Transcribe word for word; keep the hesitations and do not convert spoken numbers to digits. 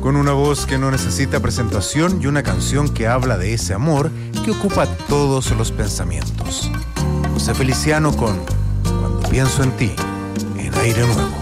Con una voz que no necesita presentación y una canción que habla de ese amor que ocupa todos los pensamientos. José Feliciano con Cuando pienso en ti, en Aire Nuevo.